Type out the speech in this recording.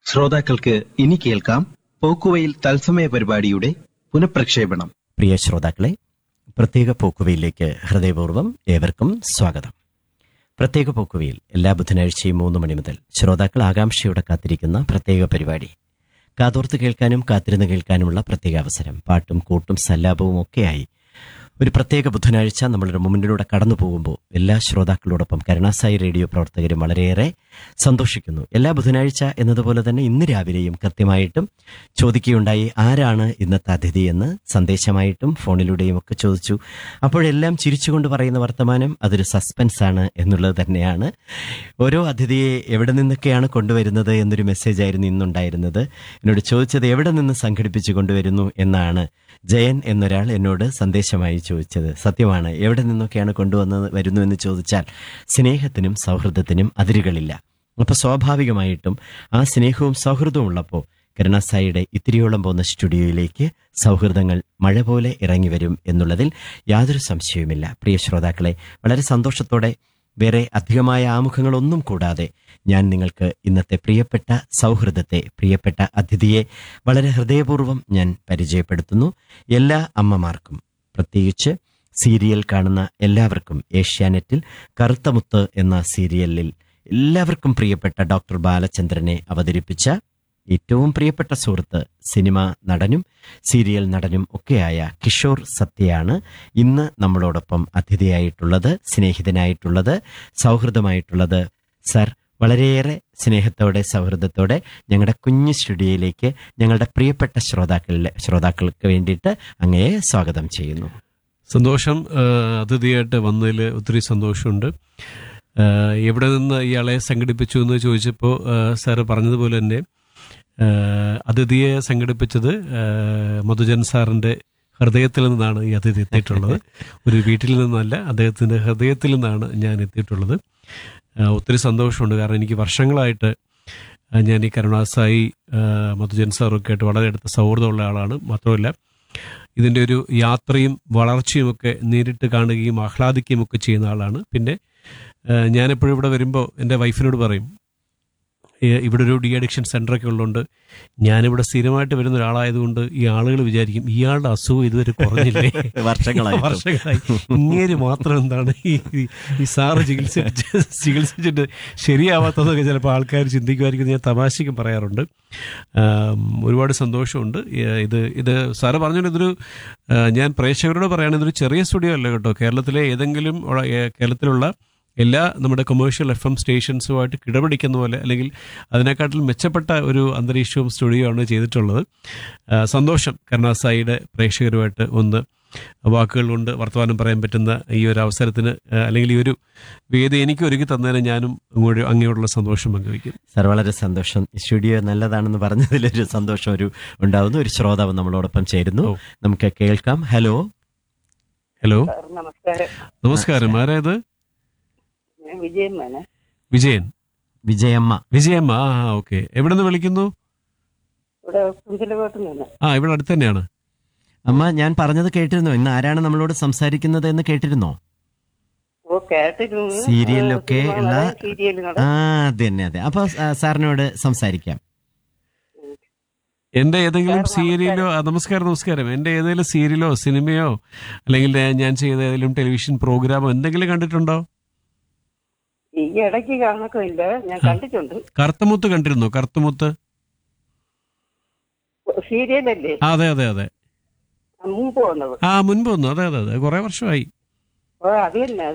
ശ്രോതാക്കൾക്ക് ഇനി കേൾക്കാം പോക്കുവെയിൽ തത്സമയ പരിപാടിയുടെ പുനഃപ്രക്ഷേപണം. പ്രിയ ശ്രോതാക്കളെ, പ്രത്യേക പോക്കുവയിലേക്ക് ഹൃദയപൂർവ്വം ഏവർക്കും സ്വാഗതം. പ്രത്യേക പോക്കുവയിൽ എല്ലാ ബുധനാഴ്ചയും 3 മണി മുതൽ ശ്രോതാക്കൾ ആകാംക്ഷയോടെ കാത്തിരിക്കുന്ന പ്രത്യേക പരിപാടി. കാതോർത്ത് കേൾക്കാനും കാത്തിരുന്ന് കേൾക്കാനുമുള്ള പ്രത്യേക അവസരം. പാട്ടും കൂട്ടും സല്ലാപവും ഒക്കെയായി ഒരു പ്രത്യേക ബുധനാഴ്ച നമ്മളുടെ മുന്നിലൂടെ കടന്നു പോകുമ്പോൾ എല്ലാ ശ്രോതാക്കളോടൊപ്പം കരുണാസായി റേഡിയോ പ്രവർത്തകരും വളരെയേറെ സന്തോഷിക്കുന്നു. എല്ലാ ബുധനാഴ്ച എന്നതുപോലെ തന്നെ ഇന്ന് രാവിലെയും കൃത്യമായിട്ടും ചോദിക്കുകയുണ്ടായി ആരാണ് ഇന്നത്തെ അതിഥി എന്ന്. സന്ദേശമായിട്ടും ഫോണിലൂടെയും ഒക്കെ ചോദിച്ചു. അപ്പോഴെല്ലാം ചിരിച്ചുകൊണ്ട് പറയുന്ന വർത്തമാനം അതൊരു സസ്പെൻസാണ് എന്നുള്ളത് തന്നെയാണ്. ഓരോ അതിഥിയെ എവിടെ നിന്നൊക്കെയാണ് കൊണ്ടുവരുന്നത് എന്നൊരു മെസ്സേജായിരുന്നു ഇന്നുണ്ടായിരുന്നത്. എന്നോട് ചോദിച്ചത് എവിടെ നിന്ന് സംഘടിപ്പിച്ചു കൊണ്ടുവരുന്നു എന്നാണ് ജയൻ എന്നൊരാൾ എന്നോട് സന്ദേശമായി ചോദിച്ചത്. സത്യമാണ്, എവിടെ നിന്നൊക്കെയാണ് വരുന്നു എന്ന് ചോദിച്ചാൽ സ്നേഹത്തിനും സൗഹൃദത്തിനും അതിരുകളില്ല. അപ്പൊ സ്വാഭാവികമായിട്ടും ആ സ്നേഹവും സൗഹൃദവും ഉള്ളപ്പോൾ കരുണാസായിയുടെ ഇത്തിരിയോളം പോകുന്ന സ്റ്റുഡിയോയിലേക്ക് സൗഹൃദങ്ങൾ മഴ പോലെ ഇറങ്ങി വരും എന്നുള്ളതിൽ യാതൊരു സംശയവുമില്ല. പ്രിയ ശ്രോതാക്കളെ, വളരെ സന്തോഷത്തോടെ വേറെ അധികമായ ആമുഖങ്ങളൊന്നും കൂടാതെ ഞാൻ നിങ്ങൾക്ക് ഇന്നത്തെ പ്രിയപ്പെട്ട സൗഹൃദത്തെ, പ്രിയപ്പെട്ട അതിഥിയെ വളരെ ഹൃദയപൂർവ്വം ഞാൻ പരിചയപ്പെടുത്തുന്നു. എല്ലാ അമ്മമാർക്കും, പ്രത്യേകിച്ച് സീരിയൽ കാണുന്ന എല്ലാവർക്കും, ഏഷ്യാനെറ്റിൽ കറുത്തമുത്ത് എന്ന സീരിയലിൽ എല്ലാവർക്കും പ്രിയപ്പെട്ട ഡോക്ടർ ബാലചന്ദ്രനെ അവതരിപ്പിച്ച ഏറ്റവും പ്രിയപ്പെട്ട സുഹൃത്ത്, സിനിമ നടനും സീരിയൽ നടനും ഒക്കെയായ കിഷോർ സത്യയാണ് ഇന്ന് നമ്മളോടൊപ്പം അതിഥിയായിട്ടുള്ളത്, സ്നേഹിതനായിട്ടുള്ളത്, സൗഹൃദമായിട്ടുള്ളത്. സർ, വളരെയേറെ സ്നേഹത്തോടെ സൗഹൃദത്തോടെ ഞങ്ങളുടെ കുഞ്ഞു സ്റ്റുഡിയോയിലേക്ക് ഞങ്ങളുടെ പ്രിയപ്പെട്ട ശ്രോതാക്കൾക്ക് വേണ്ടിയിട്ട് അങ്ങയെ സ്വാഗതം ചെയ്യുന്നു. സന്തോഷം. അതിഥിയായിട്ട് വന്നതിൽ ഒത്തിരി സന്തോഷമുണ്ട്. എവിടെ നിന്ന് ഇയാളെ സംഘടിപ്പിച്ചു എന്ന് ചോദിച്ചപ്പോൾ സാറ് പറഞ്ഞതുപോലെ തന്നെ അതിഥിയെ സംഘടിപ്പിച്ചത് മധുജൻ സാറിൻ്റെ ഹൃദയത്തിൽ നിന്നാണ് ഈ അതിഥി എത്തിയിട്ടുള്ളത്. ഒരു വീട്ടിൽ നിന്നല്ല, അദ്ദേഹത്തിൻ്റെ ഹൃദയത്തിൽ നിന്നാണ് ഞാൻ എത്തിയിട്ടുള്ളത്. ഒത്തിരി സന്തോഷമുണ്ട്. കാരണം എനിക്ക് വർഷങ്ങളായിട്ട് ഞാൻ ഈ കരുണാസായി മധുജൻ സാറൊക്കെ ആയിട്ട് വളരെ അടുത്ത സൗഹൃദമുള്ള ആളാണ്. മാത്രമല്ല ഇതിൻ്റെ ഒരു യാത്രയും വളർച്ചയുമൊക്കെ നേരിട്ട് കാണുകയും ആഹ്ലാദിക്കുകയും ഒക്കെ ചെയ്യുന്ന ആളാണ്. പിന്നെ ഞാനെപ്പോഴും ഇവിടെ വരുമ്പോൾ എൻ്റെ വൈഫിനോട് പറയും, ഇവിടെ ഒരു ഡി അഡിക്ഷൻ സെൻ്ററൊക്കെ ഉള്ളതുകൊണ്ട് ഞാനിവിടെ സ്ഥിരമായിട്ട് വരുന്ന ഒരാളായതുകൊണ്ട് ഈ ആളുകൾ വിചാരിക്കും ഇയാളുടെ അസുഖം ഇതുവരെ കുറഞ്ഞില്ലേ, വർഷങ്ങളായി ഇങ്ങേര് മാത്രം എന്താണ് ഈ സാറ് ചികിത്സിച്ചിട്ട് ശരിയാവാത്തതൊക്കെ ചിലപ്പോൾ ആൾക്കാർ ചിന്തിക്കുമായിരിക്കും. ഞാൻ തമാശയ്ക്കും പറയാറുണ്ട്. ഒരുപാട് സന്തോഷമുണ്ട്. ഇത് സാറ് പറഞ്ഞാൽ ഇതൊരു, ഞാൻ പ്രേക്ഷകരോട് പറയുകയാണെങ്കിൽ ഇതൊരു ചെറിയ സ്റ്റുഡിയോ അല്ല കേട്ടോ. കേരളത്തിലുള്ള എല്ലാ നമ്മുടെ കൊമേഴ്ഷ്യൽ FM സ്റ്റേഷൻസുമായിട്ട് കിടപിടിക്കുന്ന പോലെ, അല്ലെങ്കിൽ അതിനെക്കാട്ടിൽ മെച്ചപ്പെട്ട ഒരു അന്തരീക്ഷവും സ്റ്റുഡിയോ ആണ് ചെയ്തിട്ടുള്ളത്. സന്തോഷം കരുണാസായിയുടെ പ്രേക്ഷകരുമായിട്ട് ഒന്ന് വാക്കുകൾ കൊണ്ട് വർത്തമാനം പറയാൻ പറ്റുന്ന ഈ ഒരു അവസരത്തിന്, അല്ലെങ്കിൽ ഈ ഒരു വേദി എനിക്ക് ഒരുക്കി തന്നതിന് ഞാനും അങ്ങനെയുള്ള സന്തോഷം പങ്കുവയ്ക്കും. സാർ, വളരെ സന്തോഷം. സ്റ്റുഡിയോ നല്ലതാണെന്ന് പറഞ്ഞതിലൊരു സന്തോഷം ഉണ്ടാവുന്നു. ഒരു ശ്രോതാവ് നമ്മളോടൊപ്പം ചേരുന്നു, നമുക്ക് കേൾക്കാം. ഹലോ. നമസ്കാരം. ആരായത്? വിജയമ്മ. ആ, ഓക്കെ. എവിടെ നിന്ന് വിളിക്കുന്നു? ഇവിടെ അടുത്ത് തന്നെയാണ്. അമ്മ, ഞാൻ പറഞ്ഞത് കേട്ടിരുന്നോ? ഇന്ന് ആരാണ് നമ്മളോട് സംസാരിക്കുന്നത് എന്ന് കേട്ടിരുന്നോ? സീരിയലിലൊക്കെ ഉള്ള അത് തന്നെ. അതെ. അപ്പൊ സാറിനോട് സംസാരിക്കാം. എന്റെ ഏതെങ്കിലും സീരിയലോ, നമസ്കാരം, എന്റെ ഏതെങ്കിലും സീരിയലോ സിനിമയോ അല്ലെങ്കിൽ ഞാൻ ചെയ്ത ഏതെങ്കിലും ടെലിവിഷൻ പ്രോഗ്രാമോ എന്തെങ്കിലും കണ്ടിട്ടുണ്ടോ? ഈ ഇടയ്ക്ക് കാണക്കില്ല, ഞാൻ കണ്ടിട്ടുണ്ട്. കറുത്തമുത്ത് കണ്ടിരുന്നോ? കറുത്തമുത്ത് സീരിയലല്ലേ? അതെ. മുമ്പ് വന്നത്. മുൻപ് വന്നു. അതെ. കുറെ വർഷമായി. അത് തന്നെ.